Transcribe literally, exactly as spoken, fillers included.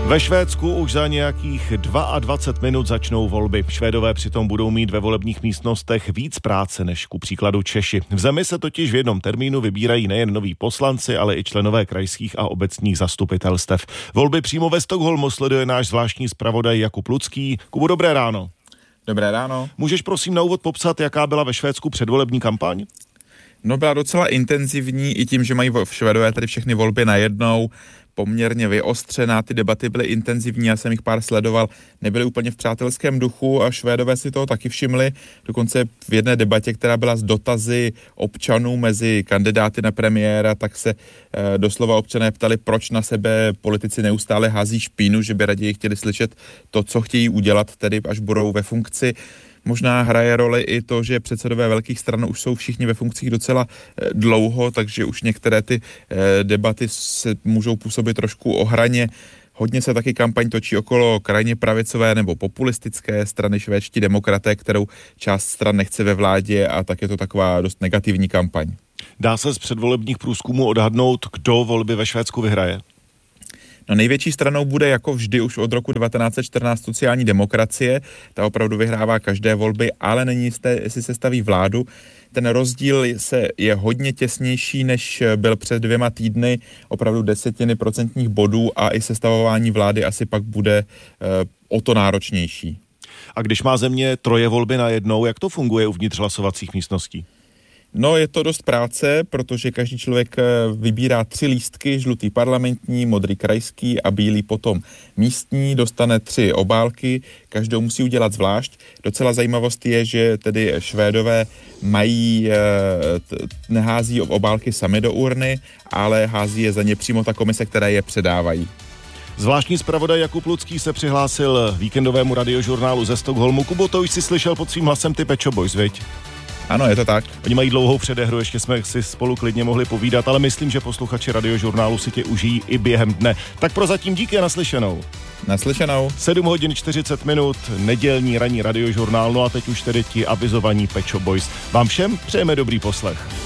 Ve Švédsku už za nějakých dvacet dva minut začnou volby. Švédové přitom budou mít ve volebních místnostech víc práce než ku příkladu Češi. V zemi se totiž v jednom termínu vybírají nejen noví poslanci, ale i členové krajských a obecních zastupitelstev. Volby přímo ve Stockholmu sleduje náš zvláštní zpravodaj Jakub Lucký. Kubo, dobré ráno. Dobré ráno. Můžeš prosím na úvod popsat, jaká byla ve Švédsku předvolební kampaň? No, byla docela intenzivní i tím, že mají v Švédové tady všechny volby najednou, poměrně vyostřená, ty debaty byly intenzivní, já jsem jich pár sledoval, nebyly úplně v přátelském duchu a Švédové si toho taky všimli, dokonce v jedné debatě, která byla s dotazy občanů mezi kandidáty na premiéra, tak se e, doslova občané ptali, proč na sebe politici neustále hází špínu, že by raději chtěli slyšet to, co chtějí udělat, tedy až budou ve funkci. Možná hraje roli i to, že předsedové velkých stran už jsou všichni ve funkcích docela dlouho, takže už některé ty debaty se můžou působit trošku ohraně. Hodně se taky kampaň točí okolo krajně pravicové nebo populistické strany švédští demokraté, kterou část stran nechce ve vládě, a tak je to taková dost negativní kampaň. Dá se z předvolebních průzkumů odhadnout, kdo volby ve Švédsku vyhraje? No, největší stranou bude jako vždy už od roku devatenáct set čtrnáct sociální demokracie. Ta opravdu vyhrává každé volby, ale není jisté, jestli se staví vládu. Ten rozdíl se je hodně těsnější, než byl před dvěma týdny, opravdu desetiny procentních bodů, a i sestavování vlády asi pak bude e, o to náročnější. A když má země troje volby najednou, jak to funguje uvnitř hlasovacích místností? No, je to dost práce, protože každý člověk vybírá tři lístky, žlutý parlamentní, modrý krajský a bílý potom místní, dostane tři obálky, každou musí udělat zvlášť. Docela zajímavost je, že tedy Švédové mají, nehází obálky sami do urny, ale hází je za ně přímo ta komise, která je předávají. Zvláštní zpravodaj Jakub Lucký se přihlásil víkendovému radiožurnálu ze Stockholmu. Kubo, to už si slyšel pod svým hlasem ty Pet Shop Boys, viď? Ano, je to tak. Oni mají dlouhou předehru, ještě jsme si spolu klidně mohli povídat, ale myslím, že posluchači radiožurnálu si tě užijí i během dne. Tak prozatím díky a naslyšenou. Naslyšenou. sedm hodin čtyřicet minut, nedělní ranní radiožurnál, no a teď už tedy ti avizovaní Pet Shop Boys. Vám všem přejeme dobrý poslech.